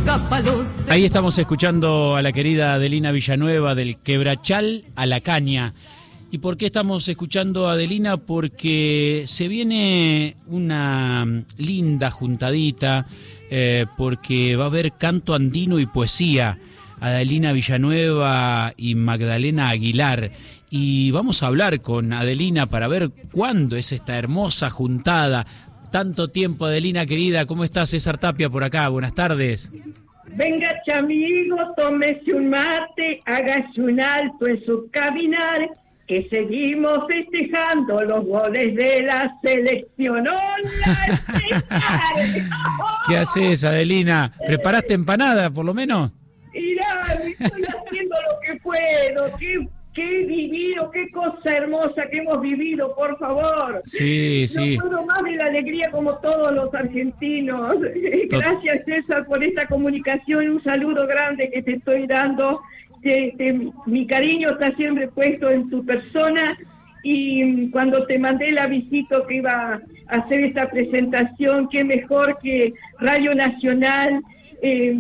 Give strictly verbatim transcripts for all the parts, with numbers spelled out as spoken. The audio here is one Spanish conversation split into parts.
Ahí estamos escuchando a la querida Adelina Villanueva del Quebrachal a la Caña. ¿Y por qué estamos escuchando a Adelina? Porque se viene una linda juntadita, eh, porque va a haber canto andino y poesía. Adelina Villanueva y Magdalena Aguilar. Y vamos a hablar con Adelina para ver cuándo es esta hermosa juntada. Tanto tiempo, Adelina querida. ¿Cómo estás? César Tapia por acá. Buenas tardes. Venga, chamigo, tómese un mate, hágase un alto en su caminar, que seguimos festejando los goles de la selección. ¡Hola! ¿Qué haces, Adelina? ¿Preparaste empanada, por lo menos? Mirá, estoy haciendo lo que puedo. ¿Qué, qué he vivido? ¿Qué cosa hermosa que hemos vivido, por favor? Sí, sí. No puedo más de la alegría como todos los argentinos. Gracias, César, por esta comunicación. Un saludo grande que te estoy dando. Te, te, mi cariño está siempre puesto en tu persona, y cuando te mandé el avisito que iba a hacer esta presentación, qué mejor que Radio Nacional eh,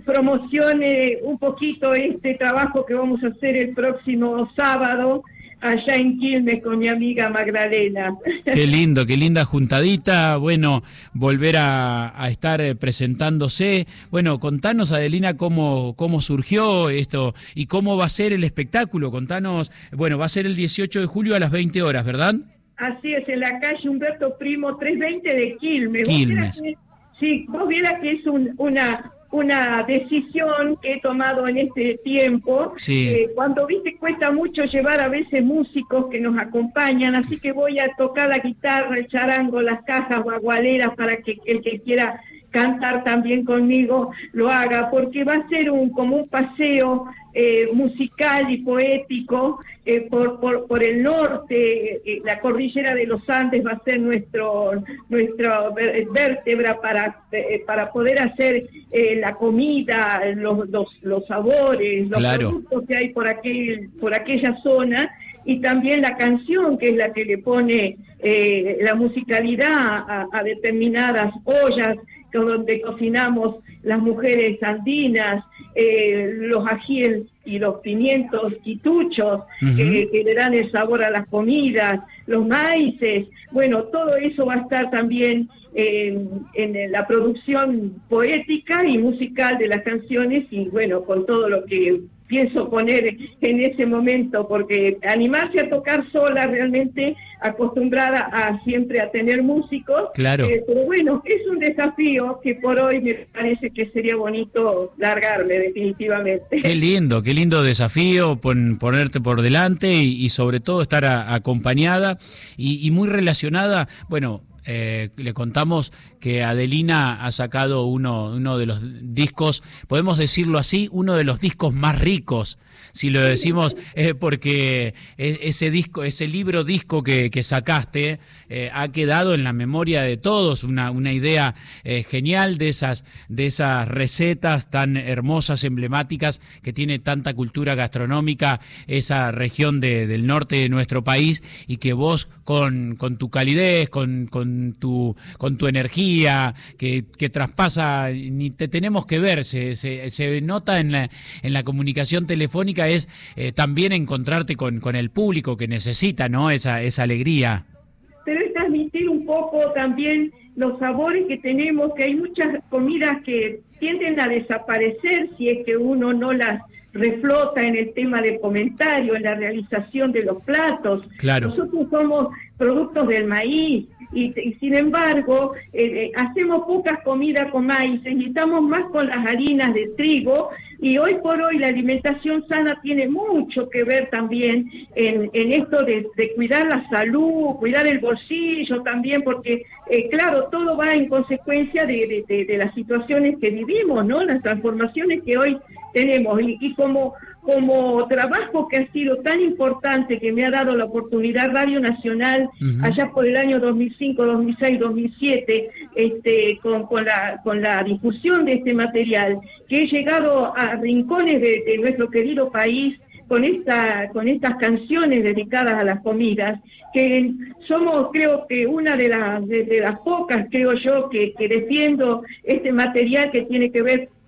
promocione un poquito este trabajo que vamos a hacer el próximo sábado allá en Quilmes con mi amiga Magdalena. Qué lindo, qué linda juntadita. Bueno, volver a, a estar presentándose. Bueno, contanos, Adelina, cómo, cómo surgió esto y cómo va a ser el espectáculo. Contanos, bueno, va a ser el dieciocho de julio a las veinte horas, ¿verdad? Así es, en la calle Humberto Primo trescientos veinte de Quilmes. Quilmes. ¿Vos vieras que, sí, vos vieras que es un, una... una decisión que he tomado en este tiempo. Sí. Eh, cuando viste, cuesta mucho llevar a veces músicos que nos acompañan, así que voy a tocar la guitarra, el charango, las cajas bagualeras para que el que quiera cantar también conmigo lo haga, porque va a ser un como un paseo eh, musical y poético eh, por, por por el norte. Eh, la cordillera de los Andes va a ser nuestro nuestra vértebra para eh, para poder hacer eh, la comida, los, los los sabores, los claro. productos que hay por aquel por aquella zona, y también la canción, que es la que le pone eh, la musicalidad a, a determinadas ollas donde cocinamos las mujeres andinas, eh, los ajíes y los pimientos quituchos, uh-huh. eh, que le dan el sabor a las comidas, los maíces. Bueno, todo eso va a estar también eh, en la producción poética y musical de las canciones, y bueno, con todo lo que pienso poner en ese momento, porque animarse a tocar sola, realmente acostumbrada a siempre a tener músicos, claro. eh, pero bueno, es un desafío que por hoy me parece que sería bonito largarme definitivamente. Qué lindo, qué lindo desafío pon, ponerte por delante y, y sobre todo estar a, acompañada y, y muy relacionada, bueno. Eh, le contamos que Adelina ha sacado uno, uno de los discos, podemos decirlo así, uno de los discos más ricos, si lo decimos, eh, porque ese disco, ese libro disco que, que sacaste eh, ha quedado en la memoria de todos, una, una idea eh, genial de esas, de esas recetas tan hermosas, emblemáticas, que tiene tanta cultura gastronómica esa región de, del norte de nuestro país, y que vos con, con tu calidez, con, con tu con tu energía que, que traspasa, ni te tenemos que ver, se, se, se nota en la, en la comunicación telefónica, es eh, también encontrarte con, con el público que necesita, ¿no? Esa, esa alegría. Pero es transmitir un poco también los sabores que tenemos, que hay muchas comidas que tienden a desaparecer si es que uno no las reflota en el tema de comentario, en la realización de los platos. Claro. Nosotros somos productos del maíz, y, y sin embargo eh, eh, hacemos pocas comidas con maíz, necesitamos más con las harinas de trigo, y hoy por hoy la alimentación sana tiene mucho que ver también en, en esto de, de cuidar la salud, cuidar el bolsillo también, porque eh, claro, todo va en consecuencia de, de, de, de las situaciones que vivimos, ¿no? Las transformaciones que hoy tenemos, y, y como como trabajo que ha sido tan importante, que me ha dado la oportunidad Radio Nacional, uh-huh. allá por el año dos mil cinco, dos mil seis, dos mil siete, este, con, con, la, con la difusión de este material, que he llegado a rincones de, de nuestro querido país con esta con estas canciones dedicadas a las comidas, que somos, creo que una de las de, de las pocas, creo yo, que, que defiendo este material que tiene que ver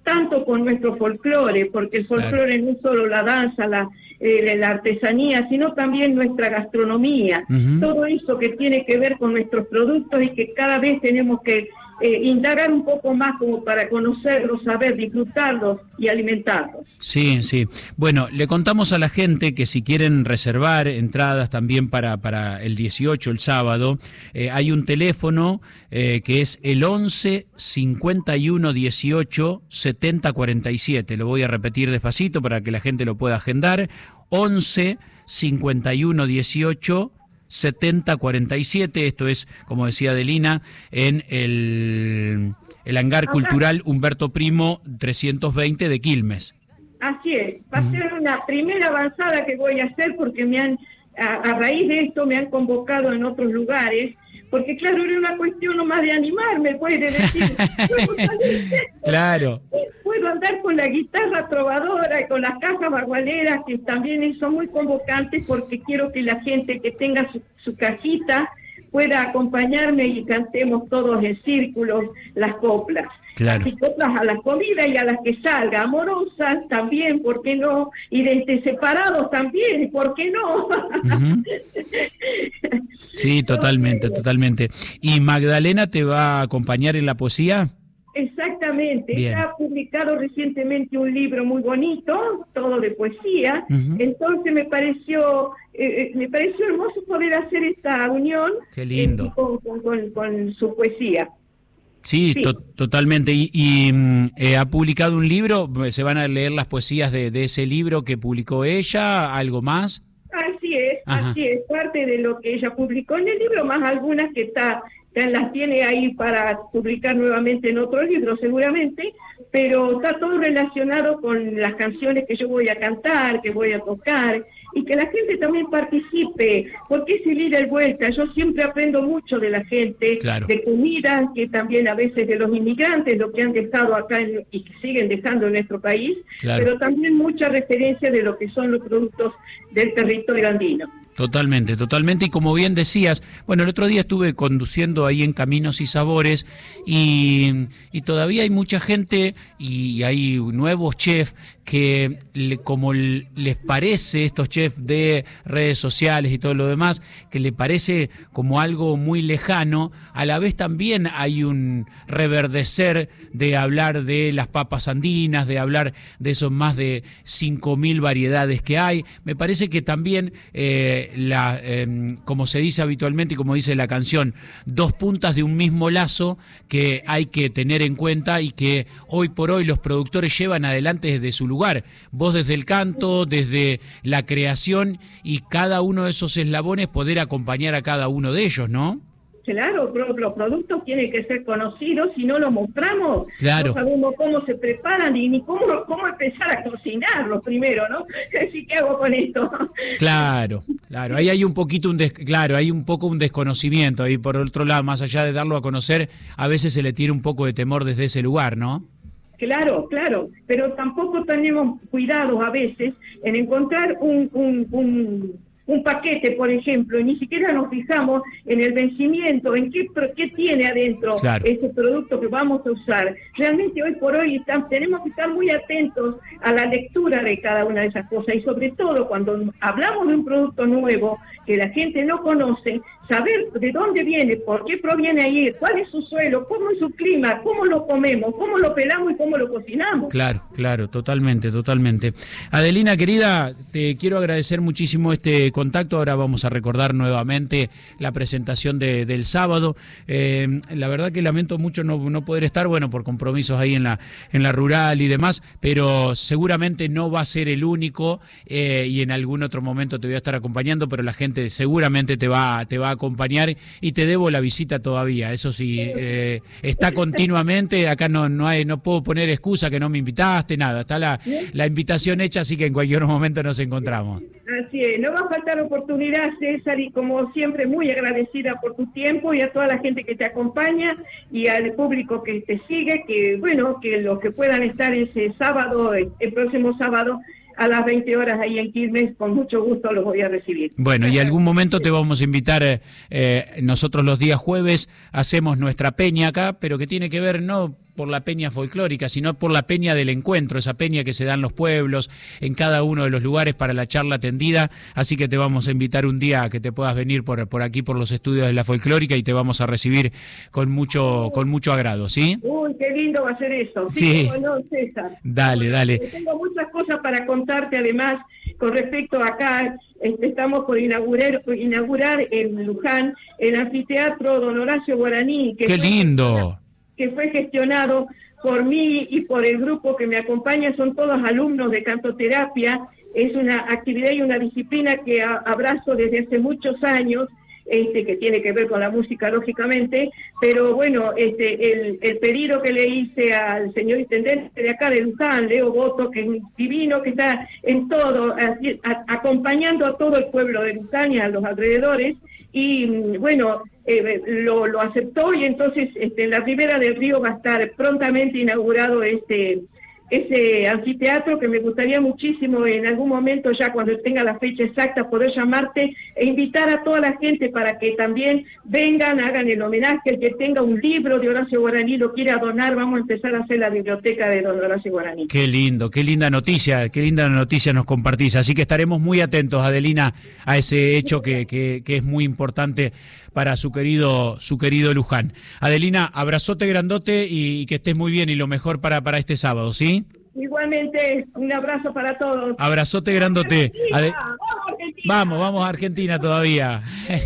tanto con nuestro folclore, porque el folclore no es solo la danza, la, eh, la artesanía, sino también nuestra gastronomía, uh-huh. todo eso que tiene que ver con nuestros productos y que cada vez tenemos que eh, indagar un poco más como para conocerlos, saber, disfrutarlos y alimentarlos. Sí, sí. Bueno, le contamos a la gente que si quieren reservar entradas también para, para el dieciocho, el sábado, eh, hay un teléfono eh, que es el once, cincuenta y uno, dieciocho, setenta, cuarenta y siete. Lo voy a repetir despacito para que la gente lo pueda agendar. once, cincuenta y uno, dieciocho, setenta, cuarenta y siete. Esto es, como decía Adelina, en el, el hangar Acá. cultural Humberto Primo trescientos veinte de Quilmes. Así es, va a ser una primera avanzada que voy a hacer porque me han, a, a raíz de esto me han convocado en otros lugares, porque claro, era una cuestión nomás de animarme, puede decir, claro. Puedo andar con la guitarra trovadora y con las cajas bagualeras, que también son muy convocantes, porque quiero que la gente que tenga su, su casita pueda acompañarme y cantemos todos en círculos las coplas. Claro. Así coplas a las comidas y a las que salga, amorosas también, ¿por qué no? Y desde separados también, ¿por qué no? Uh-huh. Sí, totalmente, totalmente. ¿Y Magdalena te va a acompañar en la poesía? Exactamente, Bien. Ella ha publicado recientemente un libro muy bonito, todo de poesía, uh-huh. entonces me pareció eh, me pareció hermoso poder hacer esta unión. Qué lindo. Eh, con, con, con, con su poesía. Sí, sí. To totalmente. Y, y eh, ha publicado un libro, ¿se van a leer las poesías de, de ese libro que publicó ella? ¿Algo más? Así es, Ajá. así es, parte de lo que ella publicó en el libro, más algunas que está las tiene ahí para publicar nuevamente en otro libro seguramente, pero está todo relacionado con las canciones que yo voy a cantar, que voy a tocar, y que la gente también participe, porque es el ida y vuelta. Yo siempre aprendo mucho de la gente, claro. de comida, que también a veces de los inmigrantes, lo que han dejado acá en, y que siguen dejando en nuestro país, claro. pero también mucha referencia de lo que son los productos del territorio andino. Totalmente, totalmente, y como bien decías, bueno, el otro día estuve conduciendo ahí en Caminos y Sabores y, y todavía hay mucha gente y hay nuevos chefs que le, como les parece, estos chefs de redes sociales y todo lo demás, que le parece como algo muy lejano, a la vez también hay un reverdecer de hablar de las papas andinas, de hablar de esos más de cinco mil variedades que hay. Me parece que también... Eh, La, eh, como se dice habitualmente y como dice la canción, dos puntas de un mismo lazo que hay que tener en cuenta y que hoy por hoy los productores llevan adelante desde su lugar, vos desde el canto, desde la creación, y cada uno de esos eslabones poder acompañar a cada uno de ellos, ¿no? Claro, los productos tienen que ser conocidos, si no los mostramos, claro. no sabemos cómo se preparan y ni cómo, cómo empezar a cocinarlos primero, ¿no? Así que hago con esto. Claro, claro, ahí hay un poquito, un des, claro, hay un poco un desconocimiento, y por otro lado, más allá de darlo a conocer, a veces se le tiene un poco de temor desde ese lugar, ¿no? Claro, claro, pero tampoco tenemos cuidado a veces en encontrar un... un, un un paquete, por ejemplo, y ni siquiera nos fijamos en el vencimiento, en qué, qué tiene adentro claro. ese producto que vamos a usar. Realmente hoy por hoy estamos, tenemos que estar muy atentos a la lectura de cada una de esas cosas, y sobre todo cuando hablamos de un producto nuevo que la gente no conoce, saber de dónde viene, por qué proviene ahí, cuál es su suelo, cómo es su clima, cómo lo comemos, cómo lo pelamos y cómo lo cocinamos. Claro, claro, totalmente, totalmente. Adelina, querida, te quiero agradecer muchísimo este contacto. Ahora vamos a recordar nuevamente la presentación de, del sábado. Eh, la verdad que lamento mucho no, no poder estar, bueno, por compromisos ahí en la, en la rural y demás, pero seguramente no va a ser el único, eh, y en algún otro momento te voy a estar acompañando, pero la gente seguramente te va, te va a acompañar, y te debo la visita todavía, eso sí, eh, está continuamente, acá no no hay no puedo poner excusa que no me invitaste, nada, está la, la invitación hecha, así que en cualquier momento nos encontramos. Así es, no va a faltar oportunidad, César, y como siempre muy agradecida por tu tiempo y a toda la gente que te acompaña y al público que te sigue, que bueno, que los que puedan estar ese sábado, el, el próximo sábado, a las veinte horas ahí en Quilmes, con mucho gusto los voy a recibir. Bueno, y algún momento te vamos a invitar, eh, nosotros los días jueves hacemos nuestra peña acá, pero que tiene que ver no por la peña folclórica, sino por la peña del encuentro, esa peña que se da en los pueblos, en cada uno de los lugares para la charla tendida. Así que te vamos a invitar un día a que te puedas venir por, por aquí, por los estudios de la folclórica, y te vamos a recibir con mucho, con mucho agrado, ¿sí? Uy, qué lindo va a ser eso. Sí. Sí, no, César. Dale, dale. Tengo muchas cosas para contarte, además, con respecto a acá. Este, estamos por inaugurar, por inaugurar en Luján el anfiteatro Don Horacio Guaraní. Que ¡Qué fue, lindo! Que fue gestionado por mí y por el grupo que me acompaña. Son todos alumnos de cantoterapia. Es una actividad y una disciplina que a, abrazo desde hace muchos años. Este, que tiene que ver con la música, lógicamente, pero bueno, este, el, el pedido que le hice al señor intendente de acá de Luján, Leo Boto, que es divino, que está en todo, así, a, acompañando a todo el pueblo de Luján y a los alrededores, y bueno, eh, lo, lo aceptó, y entonces este, en la Ribera del Río va a estar prontamente inaugurado este ese anfiteatro, que me gustaría muchísimo en algún momento, ya cuando tenga la fecha exacta, poder llamarte e invitar a toda la gente para que también vengan, hagan el homenaje. El que tenga un libro de Horacio Guaraní lo quiera donar, vamos a empezar a hacer la biblioteca de don Horacio Guaraní. Qué lindo, qué linda noticia, qué linda noticia nos compartís. Así que estaremos muy atentos, Adelina, a ese hecho que, que, que es muy importante para su querido, su querido Luján. Adelina, abrazote grandote y, y que estés muy bien, y lo mejor para, para este sábado, ¿sí? Igualmente, un abrazo para todos. Abrazote grandote. Ade- ¡Vamos, Argentina! Vamos, vamos a Argentina todavía.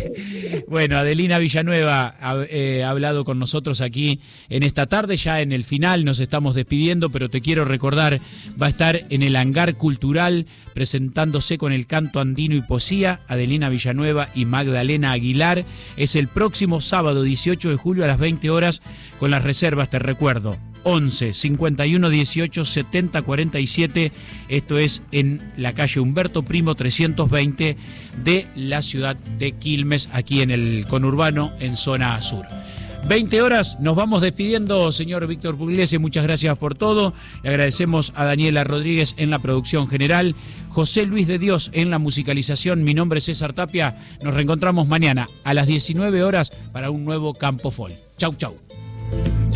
Bueno, Adelina Villanueva ha eh, hablado con nosotros aquí en esta tarde, ya en el final nos estamos despidiendo, pero te quiero recordar, va a estar en el Hangar Cultural presentándose con el canto andino y poesía, Adelina Villanueva y Magdalena Aguilar. Es el próximo sábado dieciocho de julio a las veinte horas, con las reservas, te recuerdo, once, cincuenta y uno, dieciocho, setenta, cuarenta y siete. Esto es en la calle Humberto Primo trescientos veinte de la ciudad de Quilmes, aquí en el conurbano, en zona sur. veinte horas, nos vamos despidiendo, señor Víctor Pugliese, muchas gracias por todo. Le agradecemos a Daniela Rodríguez en la producción general, José Luis de Dios en la musicalización. Mi nombre es César Tapia. Nos reencontramos mañana a las diecinueve horas para un nuevo Campo Folk. Chau, chau.